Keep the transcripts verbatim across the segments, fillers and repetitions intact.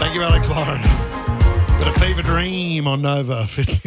Thank you, Alex Warren. Got a fever dream on Nova.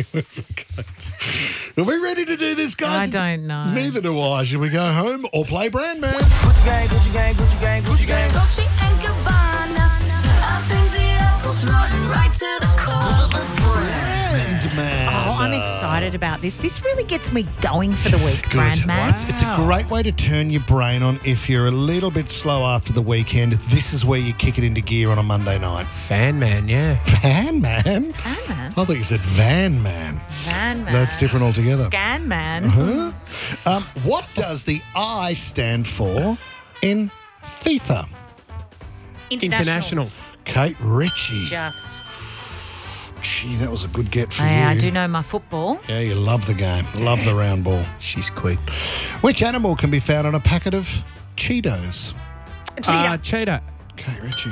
Are we ready to do this, guys? I don't know. Neither do I. Should we go home or play Brand Man? Gucci gang, Gucci gang, Gucci gang, Gucci gang. Dolce and Gabbana. I think the apple's rotten right to the core. Brand Man. Oh, I'm excited about this. This really gets me going for the week, Good. Brand Man. It's, it's a great way to turn your brain on if you're a little bit slow after the weekend. This is where you kick it into gear on a Monday night. Fan man, yeah. Van Man? Fan Man. I thought you said Van Man. Van Man. That's different altogether. Scan Man. Huh? Um, what does the I stand for in FIFA? International. Kate Ritchie. Just. Gee, that was a good get for I, you. I do know my football. Yeah, you love the game. Love the round ball. She's quick. Which animal can be found on a packet of Cheetos? Cheetah. Uh, cheetah. Kate Ritchie.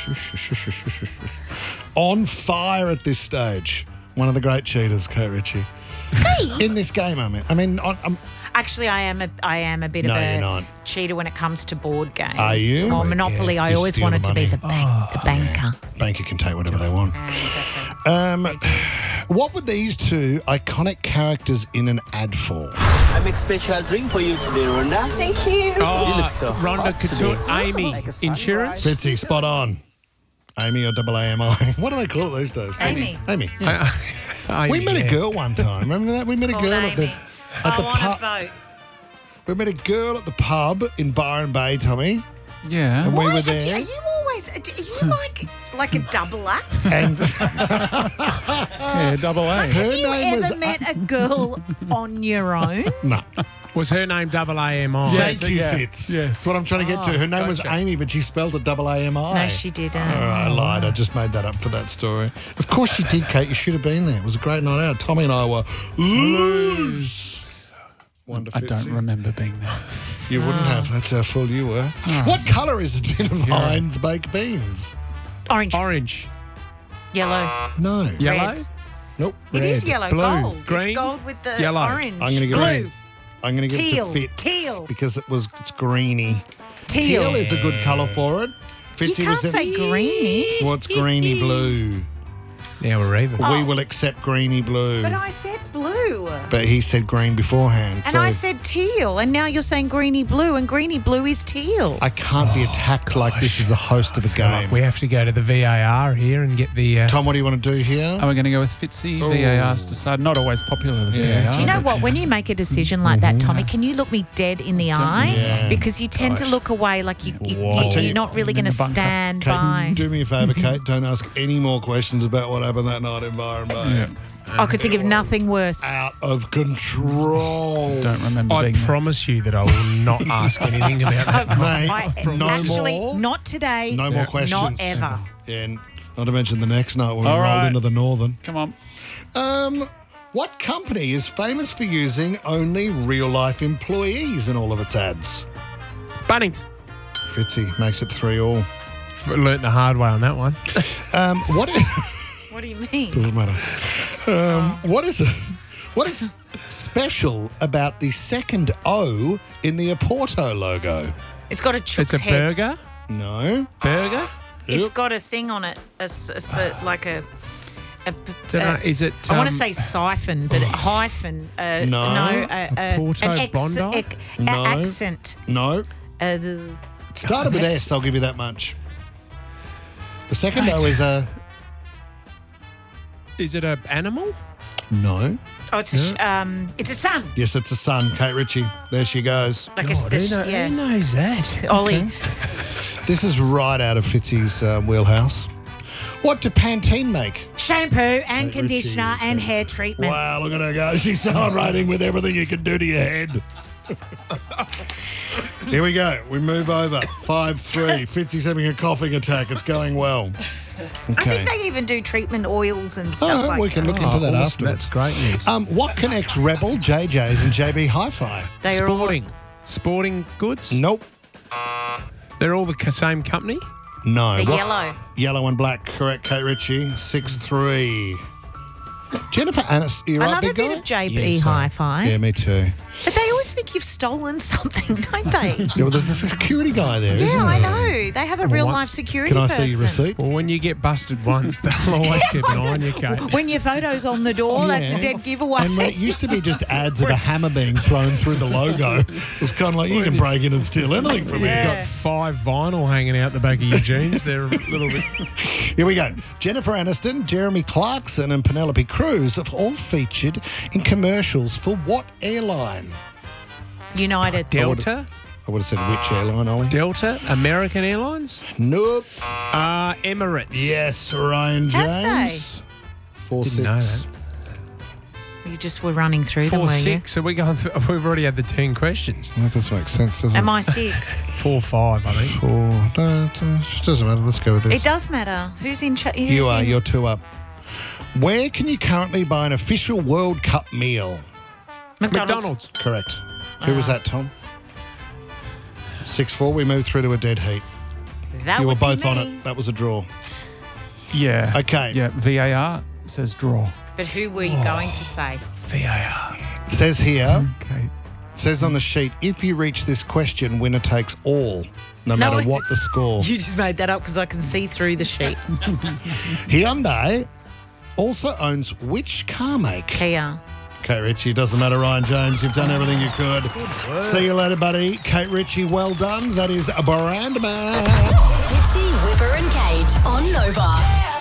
On fire at this stage. One of the great cheaters, Kate Ritchie. In this game, I mean. I mean, on, um, Actually, I am a I am a bit No, of you're a not. cheater when it comes to board games. Are you? Or Oh, Monopoly, yeah. I You always steal wanted the to be money. the, bank, the banker. banker can take whatever they want. Exactly. Um, what were these two iconic characters in an ad for? I make special drink for you today, Rhonda. Thank you. Oh, You look so Rhonda hot Couture, today. Amy, Like a sunrise. insurance. Fitzy, spot on. Amy or double A M I. What do they call it these days? Amy. Amy. I- We met yeah. a girl one time. Remember that? We met a Called girl at the Amy. at the I want pub. to vote. We met a girl at the pub in Byron Bay, Tommy, Yeah. and we Why- were Are there. you always? Are you like like a double act? And Yeah, double A. her Have you name ever was met a girl on your own? no. Was her name double A M I? Thank you, yeah. Fitz. Yes. That's what I'm trying to get to. Her name was gotcha. Amy, but she spelled it double A M I. No, she didn't. Oh, I lied. I just made that up for that story. Of course you did, Kate. You should have been there. It was a great night out. Tommy and I were loose. Wonder I Fitzy. don't remember being there. You wouldn't have. That's how full you were. What colour is a tin of Heinz baked beans? Orange, Orange. yellow. No. Yellow. Red. Nope. It is Red. yellow, Blue. gold. Green. It's gold with the Yellow. orange. I'm going to give Blue. it. I'm going to give Teal. it to Fitz Teal. because it was it's greeny. Teal. Teal is a good colour for it. You Fitzy can't was say greeny. What's greeny blue? Now we're even. We will accept greeny blue. But I said blue. But he said green beforehand. And so I said teal. And now you're saying greeny blue. And greeny blue is teal. I can't be attacked like this as a host of a game. We have to go to the V A R here and get the. Uh, Tom, what do you want to do here? Are we going to go with Fitzy? V A R's decide. Not always popular, the Yeah. V A R. Do you know what? When you make a decision like that, Tommy, can you look me dead in the eye? Yeah. Because you tend to look away like you, you, Whoa. I tell you're you- not really going to In the bunker. stand Kate, by. do me a favour, Kate. Don't ask any more questions about what happened that night in Byron Bay. Yeah. I could think of nothing worse. Out of control. Don't remember I being there. promise you that I will not ask anything about that. Mate, I, no actually, more. not today. No more questions. Not ever. Yeah, and not to mention the next night when we All rolled right. into the Northern. Come on. Um, what company is famous for using only real-life employees in all of its ads? Bunnings. Fitzy makes it three all. Learnt the hard way on that one. Um, what is, What do you mean? doesn't matter. Um, what is what is special about the second O in the Oporto logo? It's got a chook's It's a head. burger. No. Burger. It's Yep. got a thing on it, a, s- a s- like a. a, Don't know, a- is it? I want to um, say siphon, but hyphen. Uh, No. no. Uh, uh, Porto an ex- Bondi? ec- a- No. accent. No. Uh, the, Started with that's- S, I'll give you that much. The second O is a... Is it an animal? No. oh, it's a sh- um, it's a sun. Yes, it's a sun. Kate Ritchie. There she goes. Like a, God, the who, sh- know- yeah. who knows that? Ollie. This is right out of Fitzy's uh, wheelhouse. What do Pantene make? Shampoo and Ritchie, conditioner and hair treatments. Wow, look at her go. She's celebrating with everything you can do to your head. Here we go. We move over. five three. Fitzy's having a coughing attack. It's going well. I Okay. think they even do treatment oils and stuff Oh, like we can that. look into that awesome. afterwards. That's great news. Um, what connects Rebel, J J's and J B Hi-Fi? They are all- Sporting. Sporting goods. Nope. They're all the c- same company. No. They're What- yellow. Yellow and black. Correct, Kate Ritchie. six three. Jennifer Aniston, you I right, love big a bit guy? of J B Yes, I- Hi-Fi. Yeah, me too. But they always think you've stolen something, don't they? Yeah, well, there's a security guy there, isn't Yeah, I there? know. They have a real life once- security Can I person. see your receipt? Well, when you get busted once, they'll always keep an eye on you, Kate. When your photo's on the door, that's a Yeah. dead giveaway. And it used to be just ads of a hammer being thrown through the logo. It was kind of like, you can break in and steal anything from You've here. got five vinyl hanging out the back of your jeans. They're a little bit... Here we go. Jennifer Aniston, Jeremy Clarkson and Penelope Cruz have all featured in commercials for what airline? United. Delta? I would have said which airline, Ollie? Delta? American Airlines? Nope. Uh, Emirates. Yes, Ryan Have James. Four Didn't know six. that. You just were running through them, Four were six. So we going through, we've already had the ten questions. That doesn't make sense, does you? it? Am I six? Four five, I think. Four. No, it doesn't matter. Let's go with this. It does matter. Who's in charge? You are. You're two up. Where can you currently buy an official World Cup meal? McDonald's. McDonald's. Correct. Who was that, Tom? six four. We moved through to a dead heat. That You were would be both on me. it. That was a draw. Yeah. Okay. Yeah, V A R says draw. But who were you going to say? V A R. It says here, Okay. it says on the sheet, if you reach this question, winner takes all, no, No, matter I- what the score. You just made that up because I can see through the sheet. Hyundai also owns which car make? Kia. Kate Ritchie, doesn't matter, Ryan James. You've done everything you could. See you later, buddy. Kate Ritchie, well done. That is a brand man. Fitzy, Whipper and Kate on Nova.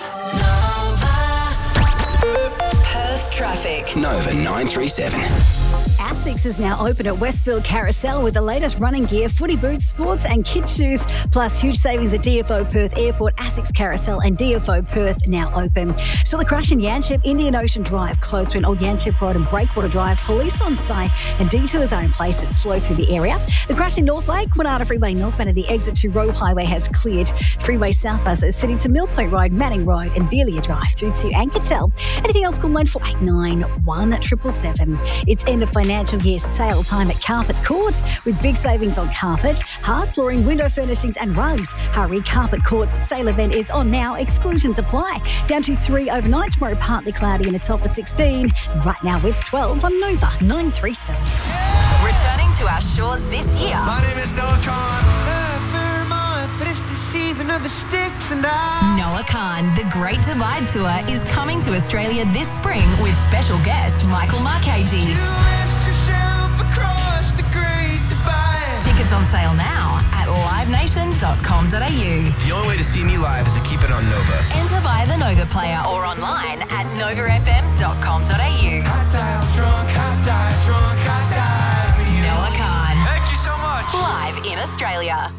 Nova. Perth traffic. Nova nine three seven. ASICS is now open at Westfield Carousel with the latest running gear, footy boots, sports and kids shoes, plus huge savings at D F O Perth Airport, ASICS Carousel and D F O Perth now open. Still a crash in Yanchep, Indian Ocean Drive, closed between Old Yanchep Road and Breakwater Drive. Police on site and detours are in place. It's slow through the area. The crash in North Lake, Wanata Freeway northbound at the exit to Roe Highway has cleared. Freeway southbound City to Mill Point Road, Manning Road and Belia Drive through to Ankertel. Anything else, call nine four eight nine one seven seven seven. It's end of financial year sale time at Carpet Court with big savings on carpet, hard flooring, window furnishings and rugs. Hurry, Carpet Court's sale event is on now. Exclusions apply. Down to three overnight, tomorrow partly cloudy and a top of sixteen. Right now it's twelve on Nova nine three seven. Returning to our shores this year. My name is Noah Khan. Vermont, but it's the season of the sticks and I. Noah Khan, the Great Divide Tour, is coming to Australia this spring with special guest Michael Marchese. You asked yourself across the Great Divide. Tickets on sale now at live nation dot com dot a u. The only way to see me live is to keep it on Nova. Enter via the Nova player or online at nova f m dot com dot a u. I die, I'm drunk, I die, drunk, I die for you. Noah Khan, Thank you so much. live in Australia.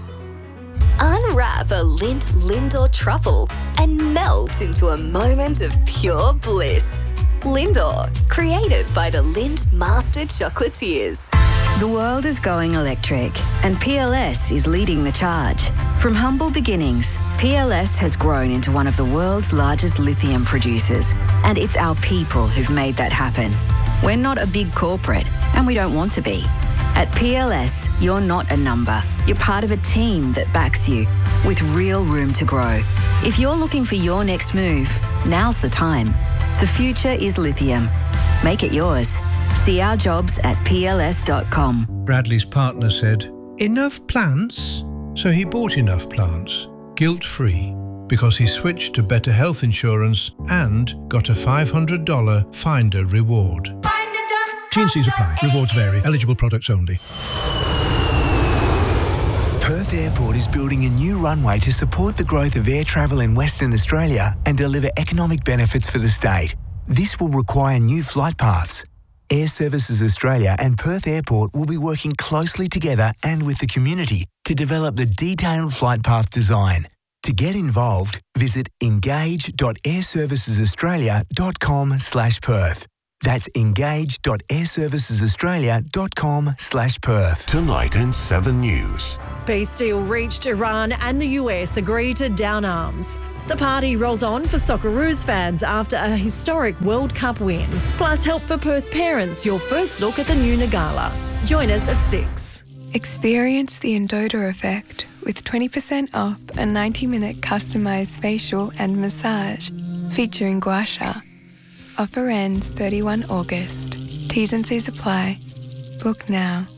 Unwrap a Lindt Lindor truffle and melt into a moment of pure bliss. Lindor, created by the Lindt Master Chocolatiers. The world is going electric, and P L S is leading the charge. From humble beginnings, P L S has grown into one of the world's largest lithium producers, and it's our people who've made that happen. We're not a big corporate, and we don't want to be. At P L S, you're not a number. You're part of a team that backs you, with real room to grow. If you're looking for your next move, now's the time. The future is lithium. Make it yours. See our jobs at P L S dot com. Bradley's partner said, "Enough plants?" So he bought enough plants, guilt-free, because he switched to better health insurance and got a five hundred dollars Finder reward. T and C's apply. Rewards vary. Eligible products only. Perth Airport is building a new runway to support the growth of air travel in Western Australia and deliver economic benefits for the state. This will require new flight paths. Air Services Australia and Perth Airport will be working closely together and with the community to develop the detailed flight path design. To get involved, visit engage dot air services australia dot com slash Perth. That's engage dot air services australia dot com slash Perth. Tonight in seven News. Peace deal reached. Iran and the U S agree to down arms. The party rolls on for Socceroos fans after a historic World Cup win. Plus help for Perth parents, your first look at the new Nagala. Join us at six. Experience the Endota effect with twenty percent off a ninety minute customised facial and massage featuring gua sha. Offer ends thirty-first August. T's and C's apply. Book now.